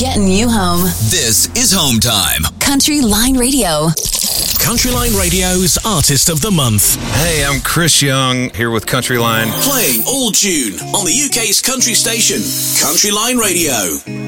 getting you home. This is Home Time. Country Line Radio. Country Line Radio's Artist of the Month. Hey, I'm Chris Young here with Country Line. Playing all June on the UK's country station, Country Line Radio.